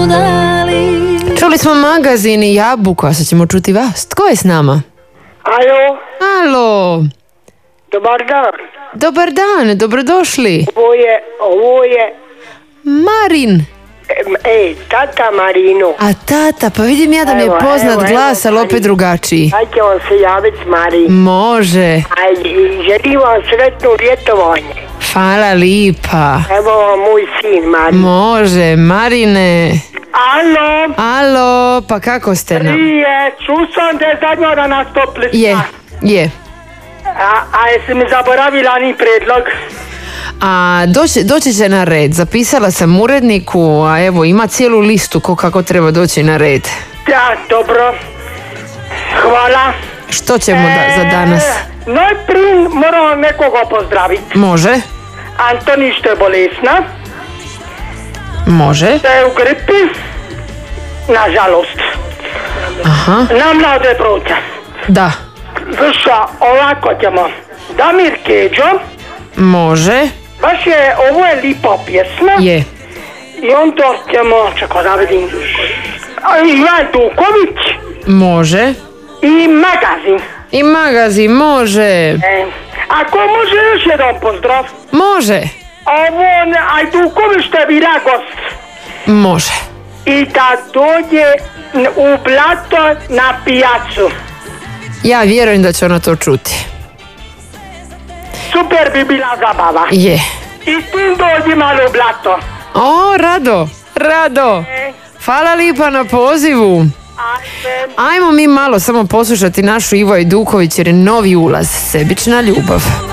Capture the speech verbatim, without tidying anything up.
dali. Čuli smo magazin i Jabuku, a sad ćemo čuti vas. Tko je s nama? Alo, Alo, dobar dan. dobar dan, dobrodošli. Ovo je, ovo je, Marin. e, tata Marino. A tata, pa vidim ja da mi je Evo, poznat evo, glas, evo, ali opet Marin. drugačiji. Ajde vam se javiti s Marin. Može, Ajde, i želim vam sretno ljetovanje. hvala lipa. Evo vam moj sin Marin. Može, Marine. Alo, Alo, pa kako ste nam? prije, čuo sam da je zadnja da nas topli. Je, je. A, a jesi mi zaboravila ni predlog? A doći, doći će na red. Zapisala sam uredniku, a evo ima cijelu listu ko kako treba doći na red. Da, dobro. Hvala. Što ćemo da, za danas? E, najprije moram nekoga pozdraviti. Može, Antoni što je bolesna, može. da je u gripi, nažalost. Aha, Na mlade proća. da, Vrša, ovako ćemo. Damir Keđo, može, baš je, ovo je lipa pjesma. je. I onda ćemo, čekaj da vidim, a, Ivan Duković Može. i magazin. I magazin, može. E, ako može još jedan pozdrav. Može, Ovo, Ajduković što je bila gost. može. I da dođe u Blato na pijacu. Ja vjerujem da će ona to čuti. Super bi bila zabava. Je. I s tim dođi malo u Blato. O, rado, rado. Hvala lipa na pozivu. Ajde. Ajmo mi malo samo poslušati našu Ivo Ajduković jer je novi ulaz, Sebična ljubav.